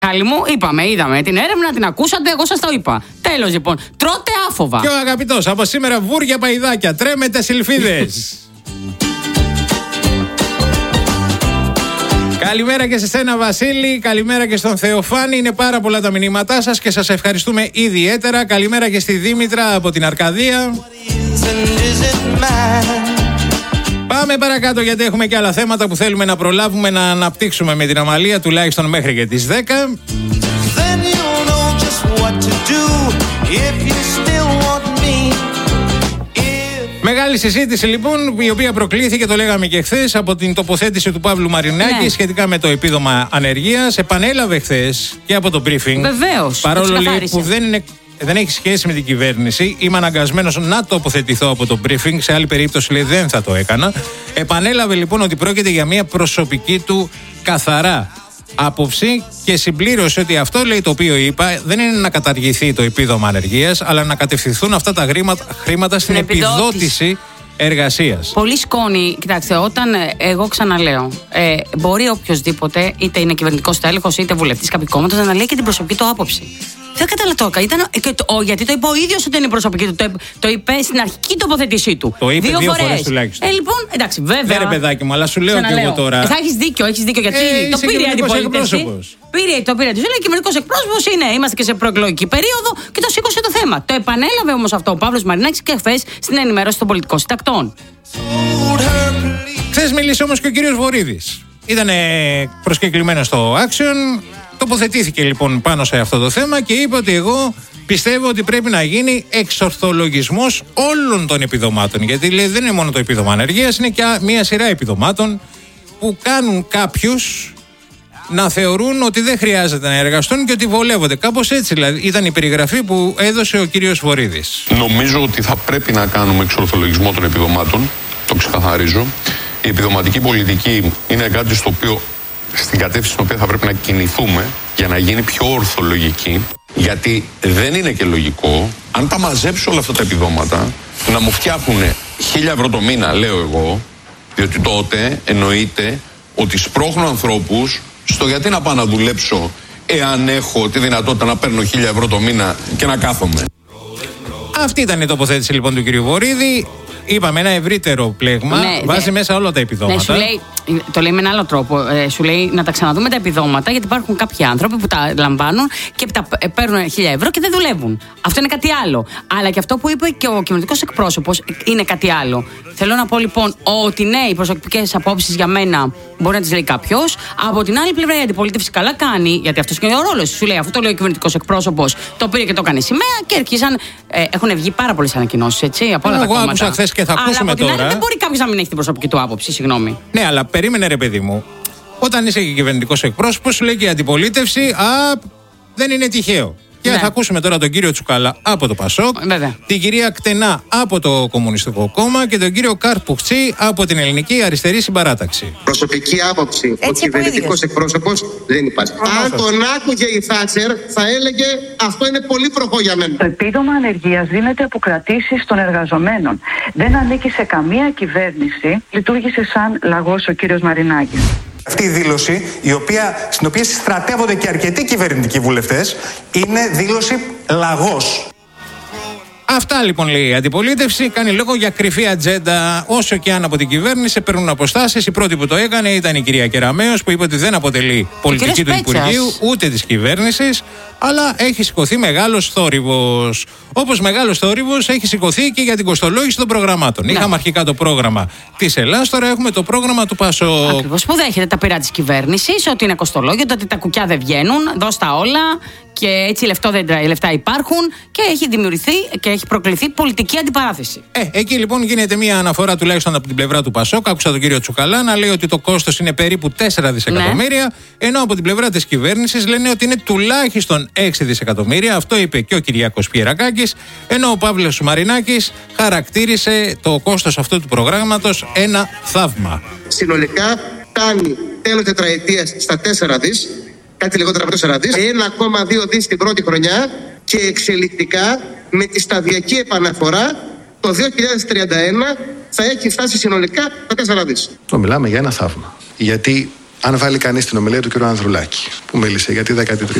Καλή μου, είδαμε την έρευνα, την ακούσατε, εγώ σας το είπα. Τέλος λοιπόν, τρώτε άφοβα. Και ο αγαπητός, από σήμερα βούρια παϊδάκια, τρέμετε σιλφίδες. Καλημέρα και σε σένα Βασίλη, καλημέρα και στον Θεοφάνη. Είναι πάρα πολλά τα μηνύματά σας και σας ευχαριστούμε ιδιαίτερα. Καλημέρα και στη Δήμητρα από την Αρκαδία. Πάμε παρακάτω γιατί έχουμε και άλλα θέματα που θέλουμε να προλάβουμε να αναπτύξουμε με την Αμαλία τουλάχιστον μέχρι και τις 10. Μεγάλη συζήτηση λοιπόν, η οποία προκλήθηκε, το λέγαμε και χθες, από την τοποθέτηση του Παύλου Μαρινάκη σχετικά με το επίδομα ανεργίας. Επανέλαβε χθες και από το briefing. Βεβαίως. Παρόλο λέει, που δεν έχει σχέση με την κυβέρνηση, είμαι αναγκασμένος να τοποθετηθώ από το briefing. Σε άλλη περίπτωση λέει δεν θα το έκανα. Επανέλαβε λοιπόν ότι πρόκειται για μια προσωπική του καθαρά άποψη και συμπλήρωσε ότι αυτό, λέει, το οποίο είπα δεν είναι να καταργηθεί το επίδομα ανεργίας, αλλά να κατευθυνθούν αυτά τα χρήματα στην επιδότηση εργασίας. Πολύ σκόνη, κοιτάξτε, όταν εγώ ξαναλέω, μπορεί οποιοδήποτε, είτε είναι κυβερνητικός τέλεχος είτε βουλευτής κάποιου κόμματος, να λέει και την προσωπική του άποψη. Δεν καταλαβαίνω. Γιατί το είπε ο ίδιος ότι είναι η προσωπική του. Το είπε στην αρχική τοποθέτησή του. Το είπε δύο φορές τουλάχιστον. Λοιπόν, εντάξει, βέβαια. Ναι, ρε παιδάκι μου, αλλά σου λέω και εγώ τώρα. Θα έχεις δίκιο, γιατί το πήρε η αντιπολίτευση. Το πήρε. Του λέει κυβερνητικός εκπρόσωπος είναι. Είμαστε και σε προεκλογική περίοδο και το σήκωσε το θέμα. Το επανέλαβε όμως αυτό ο Παύλος Μαρινάκης και χθες στην ενημέρωση των πολιτικών συντακτών. Χθες μίλησε όμως και ο κύριος Βορίδης. Ήταν προσκεκλημένος στο Action. Τοποθετήθηκε λοιπόν πάνω σε αυτό το θέμα και είπε ότι εγώ πιστεύω ότι πρέπει να γίνει εξορθολογισμός όλων των επιδομάτων. Γιατί λέει δεν είναι μόνο το επίδομα ανεργίας, είναι και μια σειρά επιδομάτων που κάνουν κάποιους να θεωρούν ότι δεν χρειάζεται να εργαστούν και ότι βολεύονται. Κάπως έτσι δηλαδή ήταν η περιγραφή που έδωσε ο κύριος Βορίδης. Νομίζω ότι θα πρέπει να κάνουμε εξορθολογισμό των επιδομάτων. Το ξεκαθαρίζω. Η επιδοματική πολιτική είναι κάτι στο οποίο, στην κατεύθυνση στην οποία θα πρέπει να κινηθούμε για να γίνει πιο ορθολογική, γιατί δεν είναι και λογικό αν τα μαζέψω όλα αυτά τα επιδόματα να μου φτιάχνουν 1.000 ευρώ το μήνα, λέω εγώ, διότι τότε εννοείται ότι σπρώχνω ανθρώπους στο γιατί να πάω να δουλέψω εάν έχω τη δυνατότητα να παίρνω 1.000 ευρώ το μήνα και να κάθομαι. Αυτή ήταν η τοποθέτηση λοιπόν του κ. Βορίδη. Είπαμε ένα ευρύτερο πλέγμα, βάζει μέσα όλα τα επιδόματα. Ναι, σου λέει, το λέει με έναν άλλο τρόπο. Σου λέει να τα ξαναδούμε τα επιδόματα, γιατί υπάρχουν κάποιοι άνθρωποι που τα λαμβάνουν και τα παίρνουν 1.000 ευρώ και δεν δουλεύουν. Αυτό είναι κάτι άλλο. Αλλά και αυτό που είπε και ο κυβερνητικός εκπρόσωπος είναι κάτι άλλο. Θέλω να πω λοιπόν ότι ναι, οι προσωπικές απόψεις για μένα μπορεί να τις λέει κάποιος. Από την άλλη πλευρά η αντιπολίτευση καλά κάνει, γιατί αυτός και ο ρόλος. Σου λέει, αυτό το λέει ο κυβερνητικός εκπρόσωπος, το πήρε και το έκανε σημαία και αρχίσαν. Έχουν βγει πάρα πολλές ανακοινώσεις, έτσι, από όλα τα κόμματα. Και θα ακούσουμε τώρα. Αλλά δεν μπορεί κάποιος να μην έχει την προσωπική του άποψη, συγγνώμη. Ναι, αλλά περίμενε ρε παιδί μου. Όταν είσαι και κυβερνητικός εκπρόσωπος, σου λέει και η αντιπολίτευση, δεν είναι τυχαίο. Και θα ακούσουμε τώρα τον κύριο Τσουκαλά από το Πασόκ, την κυρία Κτενά από το Κομμουνιστικό Κόμμα και τον κύριο Καρπουხτσί από την Ελληνική Αριστερή Συμπαράταξη. Προσωπική άποψη. Ο κυβερνητικός εκπρόσωπος δεν υπάρχει. Αν τον άκουγε η Θάτσερ, θα έλεγε αυτό είναι πολύ προχώ για μένα. Το επίδομα ανεργίας δίνεται από κρατήσεις των εργαζομένων. Δεν ανήκει σε καμία κυβέρνηση. Λειτουργήσε σαν λαγός ο κύριος Μαρινάκης. Αυτή η δήλωση, στην οποία συστρατεύονται και αρκετοί κυβερνητικοί βουλευτές, είναι δήλωση λαγός. Αυτά λοιπόν λέει η αντιπολίτευση. Κάνει λόγο για κρυφή ατζέντα. Όσο και αν από την κυβέρνηση παίρνουν αποστάσεις. Η πρώτη που το έκανε ήταν η κυρία Κεραμέως, που είπε ότι δεν αποτελεί πολιτική του Υπουργείου ούτε της κυβέρνησης, αλλά έχει σηκωθεί μεγάλος θόρυβος. Όπως μεγάλος θόρυβος έχει σηκωθεί και για την κοστολόγηση των προγραμμάτων. Ναι. Είχαμε αρχικά το πρόγραμμα της Ελλάδας, τώρα έχουμε το πρόγραμμα του Πασόκ. Ακριβώς, που δέχεται τα πειρά της κυβέρνησης, ότι είναι κοστολόγιο, ότι τα κουκιά δεν βγαίνουν, δώσ' τα όλα. Και έτσι λεφτά υπάρχουν και έχει δημιουργηθεί και έχει προκληθεί πολιτική αντιπαράθεση. Εκεί λοιπόν γίνεται μια αναφορά τουλάχιστον από την πλευρά του Πασόκ. Άκουσα τον κύριο Τσουκαλά να λέει ότι το κόστος είναι περίπου 4 δισεκατομμύρια, ενώ από την πλευρά της κυβέρνησης λένε ότι είναι τουλάχιστον 6 δισεκατομμύρια. Αυτό είπε και ο Κυριάκος Πιερακάκης, ενώ ο Παύλος Μαρινάκης χαρακτήρισε το κόστος αυτού του προγράμματος ένα θαύμα. Συνολικά φτάνει τέλος τετραετίας στα 4 δις. Κάτι λιγότερα από 4 δις, 1,2 δις την πρώτη χρονιά και εξελικτικά με τη σταδιακή επαναφορά το 2031 θα έχει φτάσει συνολικά τα 4 δις. Μιλάμε για ένα θαύμα. Γιατί αν βάλει κανείς την ομιλία του κ. Ανδρουλάκη, που μίλησε για τη 13η.